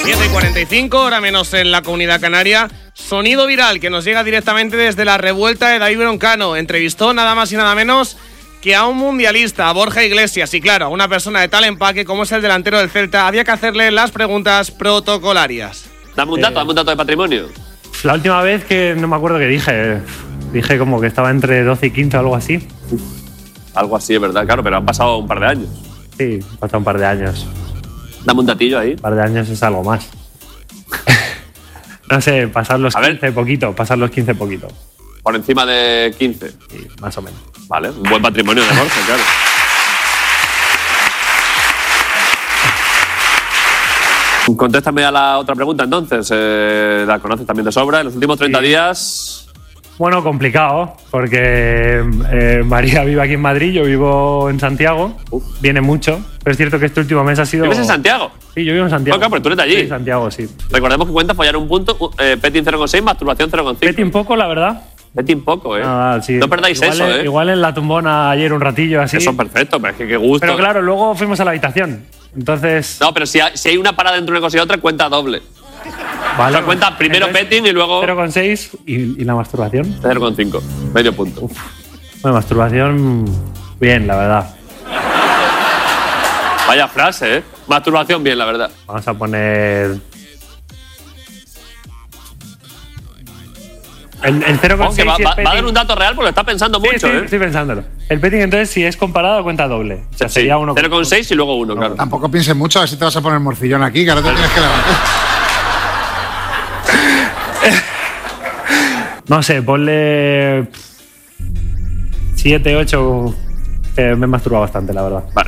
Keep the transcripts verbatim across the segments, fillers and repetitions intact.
diez y cuarenta y cinco, hora menos en la Comunidad Canaria. Sonido viral que nos llega directamente desde la revuelta de David Broncano. Entrevistó nada más y nada menos que a un mundialista, a Borja Iglesias. Y claro, a una persona de tal empaque como es el delantero del Celta, había que hacerle las preguntas protocolarias. Dame un dato, Eh, dame un dato de patrimonio. La última vez que no me acuerdo qué dije. Dije como que estaba entre doce y quince o algo así. Uf, algo así, es verdad, claro, pero han pasado un par de años. Sí, pasado un par de años. Dame un datillo ahí. Un par de años es algo más. No sé, pasar los A ver. quince poquito, pasar los quince poquito. Por encima de quince. Sí, más o menos. Vale, un buen patrimonio de Borja, claro. Contéstame a la otra pregunta entonces. Eh, la conoces también de sobra. En los últimos treinta Sí. días. Bueno, complicado, porque eh, María vive aquí en Madrid, yo vivo en Santiago. Uf. Viene mucho, pero es cierto que este último mes ha sido… ¿Vives en Santiago? Sí, yo vivo en Santiago. Oh, claro, pero tú eres de allí. Sí, en Santiago, sí. Recordemos que cuenta follar un punto, eh, petting cero coma seis, masturbación cero coma cinco. Petty un poco, la verdad. Petting poco, ¿eh? Ah, sí. No perdáis igual eso, en, ¿eh? Igual en la tumbona ayer un ratillo así. Eso es perfecto, pero es que qué gusto. Pero claro, luego fuimos a la habitación. Entonces… No, pero si hay, si hay una parada entre una cosa y otra, cuenta doble. Vale, O sea, cuenta primero entonces, petting y luego cero coma seis y, y la masturbación. cero coma cinco. Medio punto. Bueno, masturbación… Bien, la verdad. Vaya frase, ¿eh? Masturbación bien, la verdad. Vamos a poner… El, el cero coma Ojo, que seis va, si es va- va a dar petting- un dato real porque lo está pensando Sí, mucho, sí, ¿eh? estoy pensándolo. El petting, entonces, si es comparado, cuenta doble. O sea, Sí, sería uno. cero coma seis y luego uno, claro. Tampoco pienses mucho, así te vas a poner morcillón aquí, que ahora te tienes que levantar. No sé, ponle. siete, ocho. Eh, me he masturbado bastante, la verdad. Vale.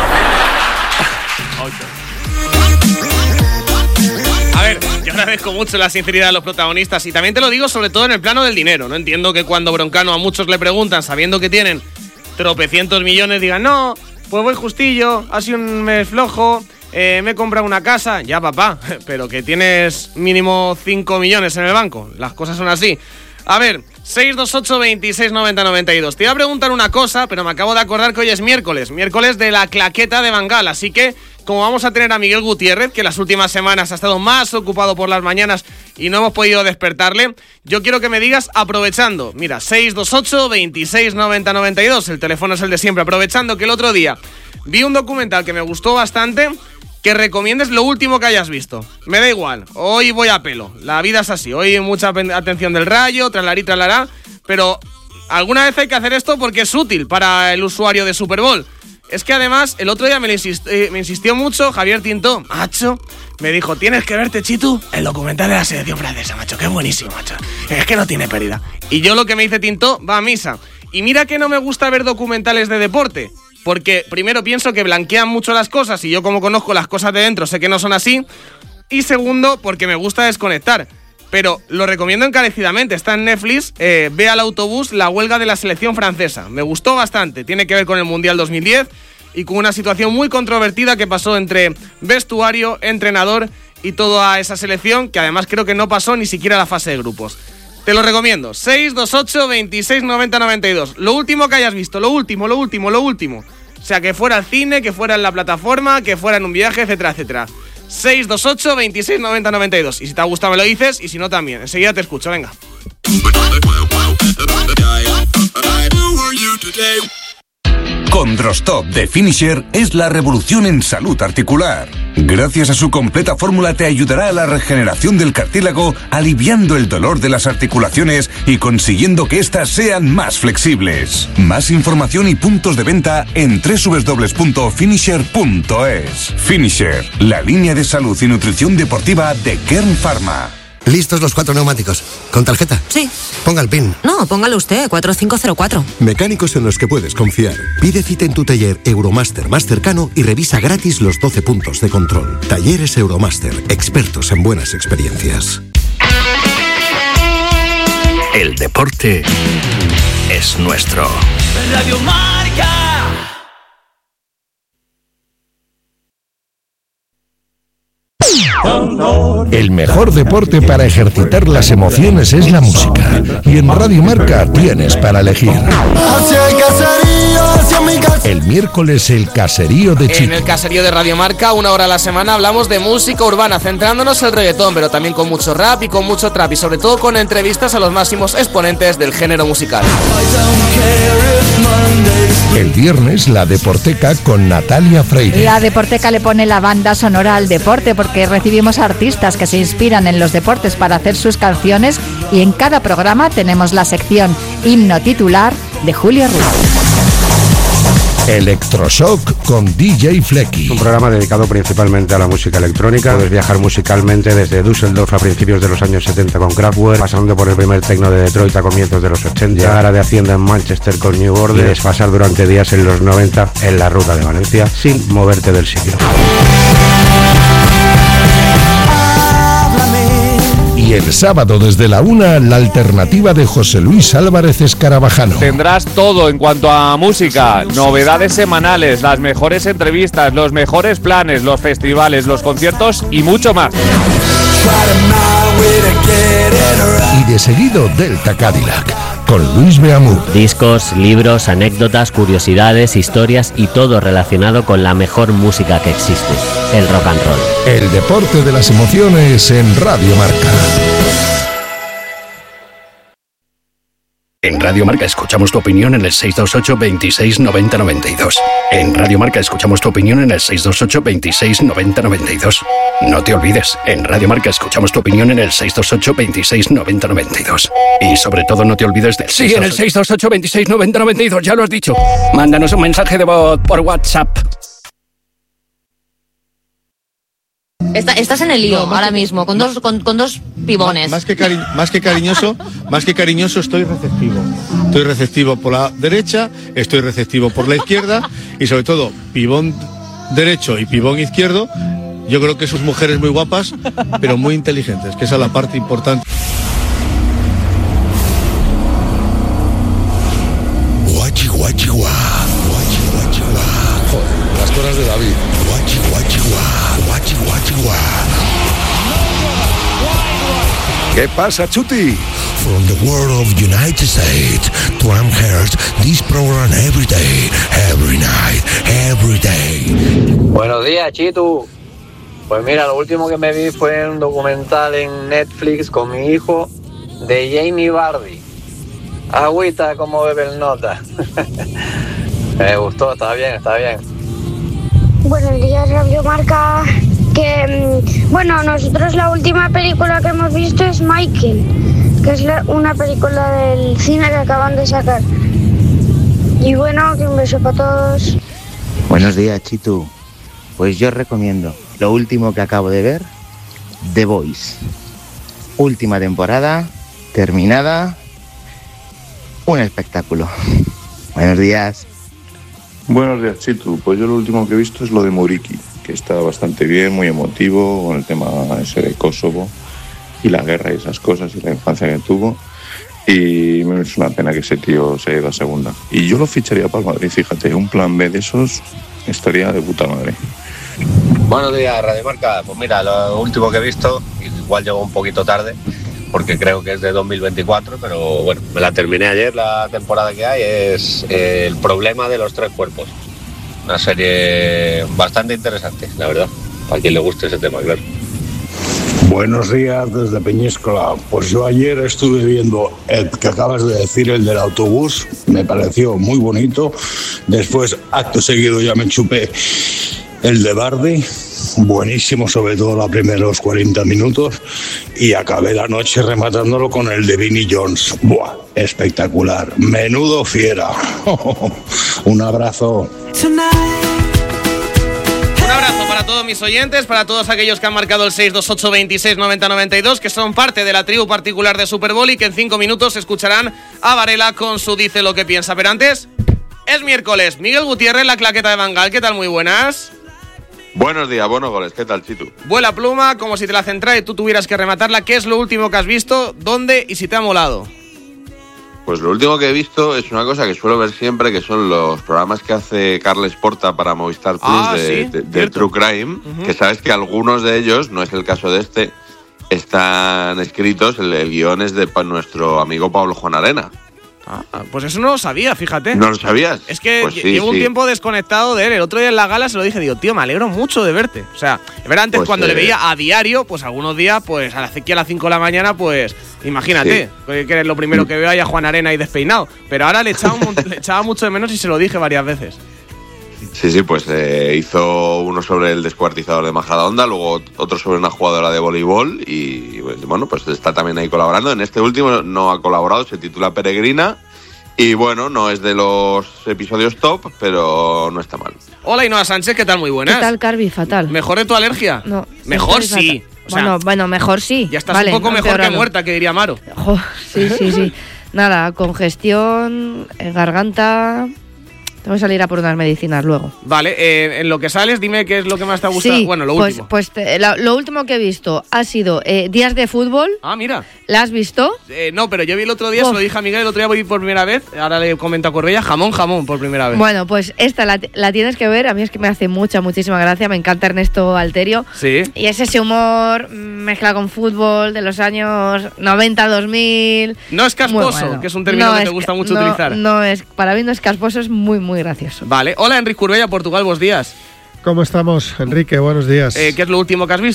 A ver, yo agradezco mucho la sinceridad de los protagonistas y también te lo digo sobre todo en el plano del dinero. No entiendo que cuando Broncano a muchos le preguntan, sabiendo que tienen tropecientos millones, digan, no, pues voy justillo, ha sido un mes flojo, eh, me he comprado una casa. Ya, papá, pero que tienes mínimo cinco millones en el banco. Las cosas son así. A ver, seis dos ocho, veintiséis, noventa, noventa y dos. Te iba a preguntar una cosa, pero me acabo de acordar que hoy es miércoles. Miércoles de la claqueta de Bangal. Así que, como vamos a tener a Miguel Gutiérrez, que las últimas semanas ha estado más ocupado por las mañanas y no hemos podido despertarle, yo quiero que me digas, aprovechando, mira, seis dos ocho, veintiséis, noventa, noventa y dos, el teléfono es el de siempre, aprovechando que el otro día vi un documental que me gustó bastante, que recomiendes lo último que hayas visto. Me da igual, hoy voy a pelo, la vida es así, hoy mucha atención del Rayo, traslarí, tralará, pero alguna vez hay que hacer esto porque es útil para el usuario de Super Bowl. Es que además, el otro día me, insist eh, me insistió mucho Javier Tintó, macho, me dijo, tienes que verte, Chitu, el documental de la selección francesa, macho, que es buenísimo, macho, es que no tiene pérdida. Y yo lo que me dice Tintó, va a misa. Y mira que no me gusta ver documentales de deporte, porque primero pienso que blanquean mucho las cosas y yo como conozco las cosas de dentro sé que no son así, y segundo, porque me gusta desconectar. Pero lo recomiendo encarecidamente, está en Netflix, eh, ve al autobús la huelga de la selección francesa. Me gustó bastante, tiene que ver con el Mundial dos mil diez y con una situación muy controvertida que pasó entre vestuario, entrenador y toda esa selección, que además creo que no pasó ni siquiera la fase de grupos. Te lo recomiendo, seis dos ocho, veintiséis, noventa, noventa y dos. Lo último que hayas visto, lo último, lo último, lo último. O sea, que fuera al cine, que fuera en la plataforma, que fuera en un viaje, etcétera, etcétera. seis dos ocho, veintiséis, noventa, noventa y dos. Y si te ha gustado me lo dices, y si no también. Enseguida te escucho, venga. Condrostop de Finisher es la revolución en salud articular. Gracias a su completa fórmula te ayudará a la regeneración del cartílago, aliviando el dolor de las articulaciones y consiguiendo que éstas sean más flexibles. Más información y puntos de venta en doble u doble u doble u punto finisher punto es. Finisher, la línea de salud y nutrición deportiva de Kern Pharma. ¿Listos los cuatro neumáticos? ¿Con tarjeta? Sí. Ponga el PIN. No, póngalo usted, cuatro cinco cero cuatro. Mecánicos en los que puedes confiar. Pide cita en tu taller Euromaster más cercano y revisa gratis los doce puntos de control. Talleres Euromaster, expertos en buenas experiencias. El deporte es nuestro. Radio Marca. El mejor deporte para ejercitar las emociones es la música. Y en Radio Marca tienes para elegir. El miércoles el caserío de Chitu. En el caserío de Radio Marca, una hora a la semana, hablamos de música urbana, centrándonos en el reggaetón, pero también con mucho rap y con mucho trap, y sobre todo con entrevistas a los máximos exponentes del género musical. El viernes la Deporteca con Natalia Freire. La Deporteca le pone la banda sonora al deporte, porque recibimos artistas que se inspiran en los deportes para hacer sus canciones, y en cada programa tenemos la sección Himno Titular de Julio Ruiz. Electroshock con D J Flecky. Un programa dedicado principalmente a la música electrónica. Puedes viajar musicalmente desde Düsseldorf a principios de los años setenta con Kraftwerk, pasando por el primer techno de Detroit a comienzos de los ochenta, llegar a de Hacienda en Manchester con New Order, y desfasar durante días en los noventa en la ruta de Valencia sin moverte del sitio. Y el sábado desde la una, la alternativa de José Luis Álvarez Escarabajano. Tendrás todo en cuanto a música, novedades semanales, las mejores entrevistas, los mejores planes, los festivales, los conciertos y mucho más. Y de seguido Delta Cadillac con Luis Beamú. Discos, libros, anécdotas, curiosidades, historias y todo relacionado con la mejor música que existe, el rock and roll. El deporte de las emociones en Radio Marca. En Radio Marca escuchamos tu opinión en el seis dos ocho, veintiséis, noventa, noventa y dos. En Radio Marca escuchamos tu opinión en el seis dos ocho, veintiséis, noventa, noventa y dos. No te olvides, en Radio Marca escuchamos tu opinión en el seis dos ocho, veintiséis, noventa, noventa y dos. Y sobre todo no te olvides del... Sí, en el seis dos ocho, veintiséis, noventa, noventa y dos, ya lo has dicho. Mándanos un mensaje de voz por WhatsApp. Está, estás en el lío no, ahora que, mismo, con, no, dos, con, con dos pibones. Más que, cari más que cariñoso, más que cariñoso, estoy receptivo. Estoy receptivo por la derecha, estoy receptivo por la izquierda, y sobre todo, pibón derecho y pibón izquierdo, yo creo que sus mujeres muy guapas, pero muy inteligentes, que esa es la parte importante. Guachi, guachi, guá. Guachi, guachi, guá. Joder, las cosas de David. Guachi, guachi, guá. Guachi, guachi, guá. ¿Qué pasa, Chuti? From the world of United States to Amherst, this program every day, every night, every day. Buenos días, Chitu. Pues mira, lo último que me vi fue un documental en Netflix con mi hijo de Jamie Vardy. Agüita como bebe el nota. Me gustó, está bien, está bien. Buenos días, Radio Marca. Que, bueno, nosotros la última película que hemos visto es Michael, que es la, una película del cine que acaban de sacar. Y bueno, que un beso para todos. Buenos días, Chitu. Pues yo recomiendo lo último que acabo de ver, The Voice. Última temporada, terminada, un espectáculo. Buenos días. Buenos días, Chitu. Pues yo lo último que he visto es lo de Muriqui, que está bastante bien, muy emotivo, con el tema ese de Kosovo y la guerra y esas cosas y la infancia que tuvo. Y me es una pena que ese tío se haya ido a segunda. Y yo lo ficharía para el Madrid, fíjate, un plan B de esos estaría de puta madre. Buenos días, Radio Marca. Pues mira, lo último que he visto, igual llegó un poquito tarde, porque creo que es de dos mil veinticuatro, pero bueno, me la terminé ayer, la temporada que hay, es eh, El problema de los tres cuerpos. Una serie bastante interesante, la verdad, para quien le guste ese tema, claro. Buenos días desde Peñíscola. Pues yo ayer estuve viendo el que acabas de decir, el del autobús, me pareció muy bonito. Después, acto seguido, ya me chupé el de Bardi, buenísimo, sobre todo los primeros cuarenta minutos, y acabé la noche rematándolo con el de Vinnie Jones. ¡Buah! Espectacular, menudo fiera. Un abrazo. Un abrazo para todos mis oyentes, para todos aquellos que han marcado el seis dos ocho, veintiséis, noventa, noventa y dos, que son parte de la tribu particular de Super Bowl y que en cinco minutos escucharán a Varela con su Dice lo que piensa. Pero antes, es miércoles. Miguel Gutiérrez, la claqueta de Bangal. ¿Qué tal? Muy buenas. Buenos días, buenos goles. ¿Qué tal, Chitu? Vuela pluma, como si te la centrara y tú tuvieras que rematarla. ¿Qué es lo último que has visto? ¿Dónde? Y si te ha molado. Pues lo último que he visto es una cosa que suelo ver siempre, que son los programas que hace Carles Porta para Movistar Plus Ah, de, sí, de- de cierto. True Crime, Ujú. que sabes que algunos de ellos, no es el caso de este, están escritos, el, el guión es de pa- nuestro amigo Pablo Juan Arena. Ah, pues eso no lo sabía, fíjate. ¿No lo sabías? Es que Pues lle- sí, llevo un sí. tiempo desconectado de él. El otro día en la gala se lo dije, digo, tío, me alegro mucho de verte. O sea, es verdad, antes Pues, cuando le eh, veía a diario, pues algunos días, pues a las, aquí a las cinco de la mañana, pues imagínate, que eres lo primero que veo ahí a Juan Arena y despeinado. Pero ahora le echaba, un mon- le echaba mucho de menos y se lo dije varias veces. Sí, sí, pues eh, hizo uno sobre el descuartizador de Majadahonda, luego otro sobre una jugadora de voleibol y pues, bueno, pues está también ahí colaborando. En este último no ha colaborado, se titula Peregrina y bueno, no es de los episodios top, pero no está mal. Hola, Ainhoa Sánchez, ¿qué tal? Muy buenas. ¿Qué tal, Carvi? Fatal. ¿Mejor de tu alergia? No. Mejor estoy sí. fatal. O sea, bueno, bueno, mejor sí. ya estás Vale, un poco mejor que empeorando. muerta, que diría Maro. Jo, sí, sí, sí. Nada, congestión, eh, garganta. Tengo que salir a por unas medicinas luego. Vale, eh, en lo que sales, dime qué es lo que más te ha gustado. Sí, bueno, lo pues, último. Pues te- lo, lo último que he visto ha sido eh, Días de Fútbol. Ah, mira. ¿La has visto? Eh, no, pero yo vi el otro día, Uf. se lo dije a Miguel, el otro día voy por primera vez, ahora le comento a Corbella, jamón, jamón por primera vez. Bueno, pues esta la, la tienes que ver. A mí es que me hace mucha, muchísima gracia. Me encanta Ernesto Alterio. Sí. Y es ese humor mm, mezclado con fútbol de los años noventa, dos mil. No es casposo, Muy bueno. que es un término No que te es gusta ca- mucho no, utilizar. No es, para mí no es casposo, es muy, muy gracioso. Vale, hola Enrique Curbella, Portugal, buenos días. ¿Cómo estamos, Enrique? Buenos días. Eh, ¿Qué es lo último que has visto?